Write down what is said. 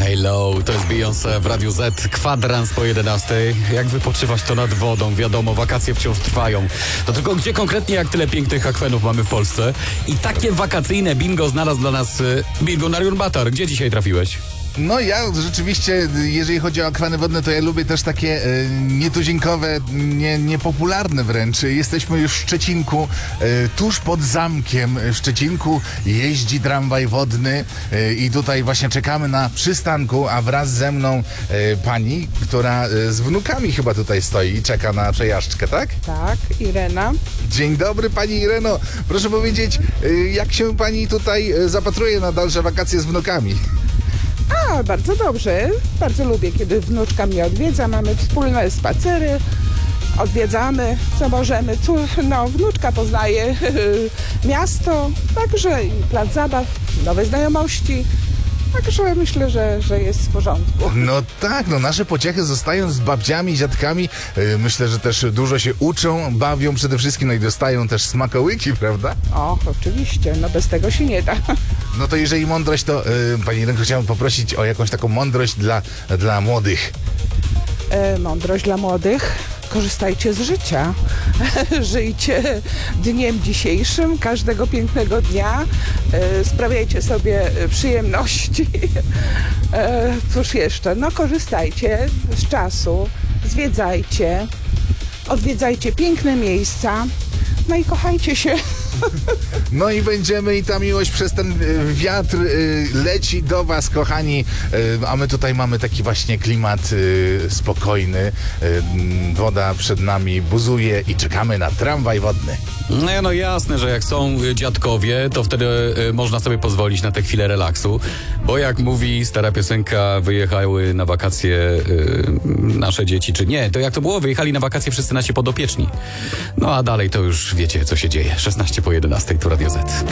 Hello, to jest Beyoncé w Radiu Z, kwadrans po 11. Jak wypoczywać to nad wodą, wiadomo, wakacje wciąż trwają. To tylko gdzie konkretnie, jak tyle pięknych akwenów mamy w Polsce? I takie wakacyjne bingo znalazł dla nas Bilgunarion Batar. Gdzie dzisiaj trafiłeś? No ja rzeczywiście, jeżeli chodzi o akweny wodne, to ja lubię też takie nietuzinkowe, niepopularne wręcz. Jesteśmy już w Szczecinku, tuż pod zamkiem w Szczecinku jeździ tramwaj wodny i tutaj właśnie czekamy na przystanku, a wraz ze mną pani, która z wnukami chyba tutaj stoi i czeka na przejażdżkę, tak? Tak, Irena. Dzień dobry pani Ireno. Proszę powiedzieć, jak się pani tutaj zapatruje na dalsze wakacje z wnukami? A, bardzo dobrze. Bardzo lubię, kiedy wnuczka mnie odwiedza. Mamy wspólne spacery, odwiedzamy, co możemy. Wnuczka poznaje miasto, także i plac zabaw, nowe znajomości. Także myślę, że jest w porządku. No tak, nasze pociechy zostają z babciami, dziadkami. Myślę, że też dużo się uczą, bawią przede wszystkim, i dostają też smakołyki, prawda? Och, oczywiście, bez tego się nie da. No to jeżeli mądrość, to pani Irenko, chciałem poprosić o jakąś taką mądrość dla młodych. Mądrość dla młodych. Korzystajcie z życia. Żyjcie dniem dzisiejszym, każdego pięknego dnia. Sprawiajcie sobie przyjemności. Cóż jeszcze? Korzystajcie z czasu, zwiedzajcie, odwiedzajcie piękne miejsca, i kochajcie się. No i będziemy, i ta miłość przez ten wiatr leci do was, kochani, a my tutaj mamy taki właśnie klimat spokojny, woda przed nami buzuje i czekamy na tramwaj wodny. No jasne, że jak są dziadkowie, to wtedy można sobie pozwolić na te chwile relaksu, bo jak mówi stara piosenka, wyjechały na wakacje nasze dzieci, czy nie, to jak to było? Wyjechali na wakacje wszyscy nasi podopieczni. No a dalej to już wiecie, co się dzieje. 16 po 11, tu Radio Z.